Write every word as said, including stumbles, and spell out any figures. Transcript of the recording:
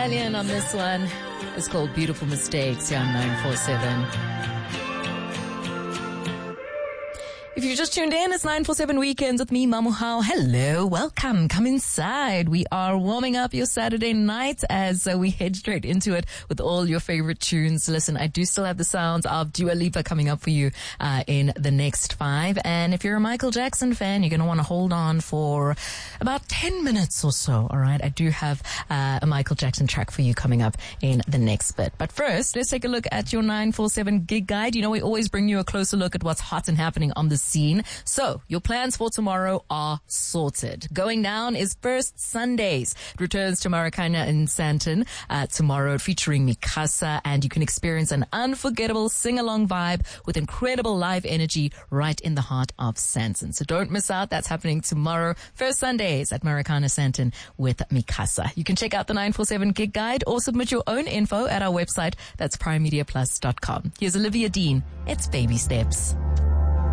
Stallion on this one. It's called Beautiful Mistakes here on nine four seven. If you just tuned in, it's nine four seven Weekends with me, Mamu Hao. Hello, welcome, come inside. We are warming up your Saturday night as uh, we head straight into it with all your favorite tunes. Listen, I do still have the sounds of Dua Lipa coming up for you uh, in the next five. And if you're a Michael Jackson fan, you're going to want to hold on for about ten minutes or so, all right? I do have uh, a Michael Jackson track for you coming up in the next bit. But first, let's take a look at your nine four seven gig guide. You know, we always bring you a closer look at what's hot and happening on the scene. So your plans for tomorrow are sorted. Going down is First Sundays. It returns to Marikana in Sandton uh, tomorrow, featuring Mikasa, and you can experience an unforgettable sing-along vibe with incredible live energy right in the heart of Sandton. So don't miss out. That's happening tomorrow, First Sundays at Marikana Sandton with Mikasa. You can check out the nine four seven gig guide or submit your own info at our website. That's prime media plus dot com. Here's Olivia Dean. It's Baby Steps.